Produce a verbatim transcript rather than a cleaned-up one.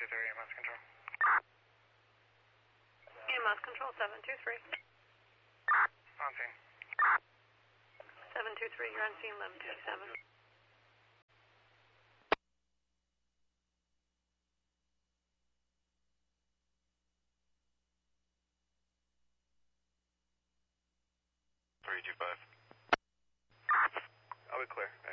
two three, E M S control. E M S control, seven two three. On scene. seven two three, you're on scene, eleven fifty-seven. three two five. I'll be clear.